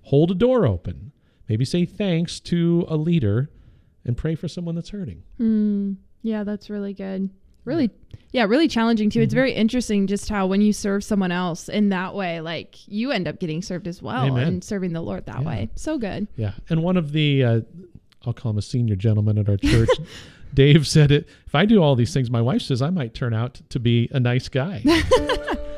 hold a door open, maybe say thanks to a leader, and pray for someone that's hurting. Yeah, that's really good. Really challenging too. It's very interesting just how when you serve someone else in that way, like you end up getting served as well. Amen. And serving the Lord that way. So good. Yeah. And one of the, I'll call him a senior gentleman at our church, Dave said it, if I do all these things, my wife says I might turn out to be a nice guy.